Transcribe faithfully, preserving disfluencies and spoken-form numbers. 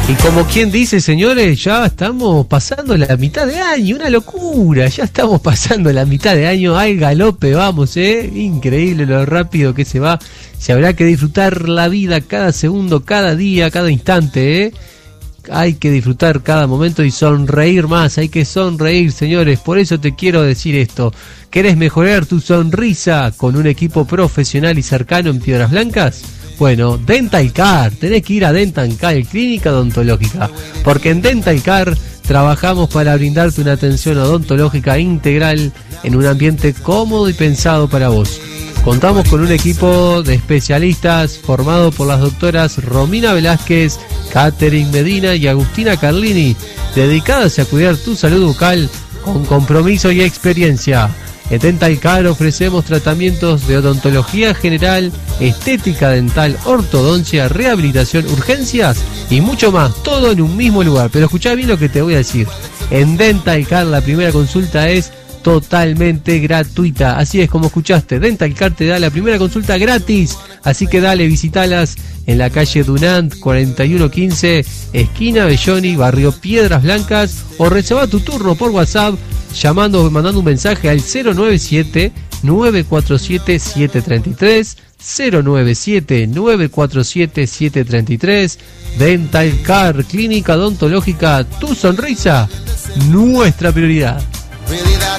Y como quien dice, señores, ya estamos pasando la mitad de año, una locura, ya estamos pasando la mitad de año, al galope vamos, eh, increíble lo rápido que se va, se habrá que disfrutar la vida cada segundo, cada día, cada instante, eh, hay que disfrutar cada momento y sonreír más, hay que sonreír, señores, por eso te quiero decir esto, ¿querés mejorar tu sonrisa con un equipo profesional y cercano en Piedras Blancas? Bueno, Dental Care, tenés que ir a Dental Care, clínica odontológica, porque en Dental Care trabajamos para brindarte una atención odontológica integral en un ambiente cómodo y pensado para vos. Contamos con un equipo de especialistas formado por las doctoras Romina Velázquez, Catherine Medina y Agustina Carlini, dedicadas a cuidar tu salud bucal con compromiso y experiencia. En Dental Care ofrecemos tratamientos de odontología general, estética dental, ortodoncia, rehabilitación, urgencias y mucho más, todo en un mismo lugar. Pero escuchá bien lo que te voy a decir. En Dental Care la primera consulta es totalmente gratuita. Así es como escuchaste, Dental Care te da la primera consulta gratis. Así que dale, visitalas en la calle Dunant cuarenta y uno quince, esquina Belloni, barrio Piedras Blancas, o reserva tu turno por WhatsApp llamando o mandando un mensaje al cero nueve siete, nueve cuatro siete, siete tres tres, cero nueve siete, nueve cuatro siete, siete tres tres. Dental Care, clínica odontológica, tu sonrisa, nuestra prioridad.